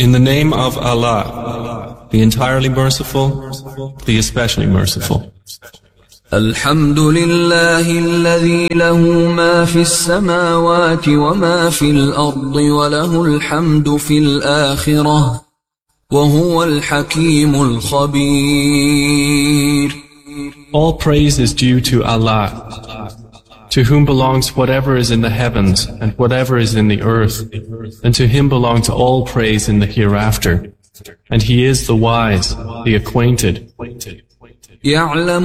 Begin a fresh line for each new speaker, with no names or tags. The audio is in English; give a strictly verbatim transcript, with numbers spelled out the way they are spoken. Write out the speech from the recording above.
In the name of Allah, the entirely merciful, the especially merciful.
الحمد لله الذي له ما في السماوات وما في الأرض وله الحمد في الآخرة وهو الحكيم الخبير.
All praise is due to Allah, to whom belongs whatever is in the heavens and whatever is in the earth, and to him belongs all praise in the hereafter. And he is the wise, the acquainted.
يعلم